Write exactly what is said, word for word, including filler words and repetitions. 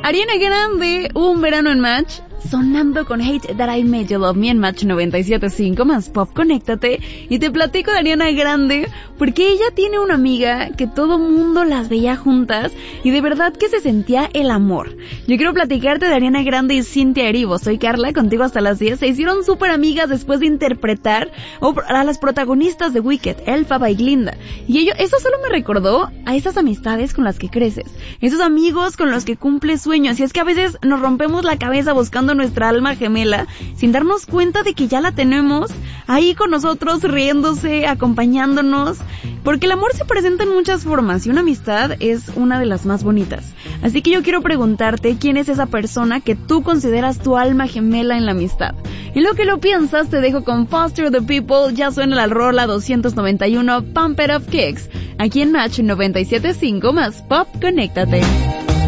Ariana Grande, Un verano en Match, sonando con Hate That I Made You Love Me en Match noventa y siete punto cinco más Pop. Conéctate y te platico de Ariana Grande porque ella tiene una amiga que todo mundo las veía juntas y de verdad que se sentía el amor. Yo quiero platicarte de Ariana Grande y Cynthia Erivo. Soy Carla, contigo hasta las diez. Se hicieron súper amigas después de interpretar a las protagonistas de Wicked, Elphaba y Glinda. Y ello, eso solo me recordó a esas amistades con las que creces, esos amigos con los que cumples sueños. Y es que a veces nos rompemos la cabeza buscando nuestra alma gemela sin darnos cuenta de que ya la tenemos ahí con nosotros, riéndose, acompañándonos, porque el amor se presenta en muchas formas y una amistad es una de las más bonitas. Así que yo quiero preguntarte quién es esa persona que tú consideras tu alma gemela en la amistad. Y lo que lo piensas, te dejo con Foster the People. Ya suena la rola doscientos noventa y uno, Pump It Up Kicks, aquí en Match noventa y siete punto cinco más Pop. Conéctate.